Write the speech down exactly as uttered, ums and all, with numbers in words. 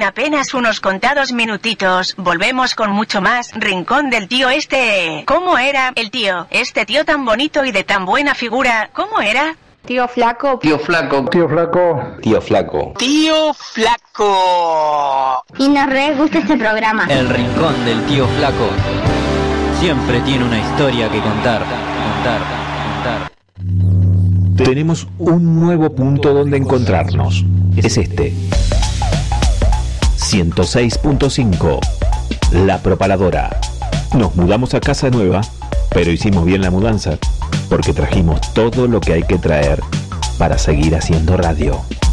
apenas unos contados minutitos volvemos con mucho más Rincón del Tío Este. ¿Cómo era el tío? Este tío tan bonito y de tan buena figura, ¿cómo era? Tío flaco. Tío flaco. Tío flaco. Tío flaco. Tío flaco. Y nos re gusta este programa. El Rincón del Tío Flaco. Siempre tiene una historia que contar, contar, contar. Tenemos un nuevo punto donde encontrarnos. Es este. ciento seis punto cinco. La Propaladora. Nos mudamos a casa nueva, pero hicimos bien la mudanza, porque trajimos todo lo que hay que traer para seguir haciendo radio.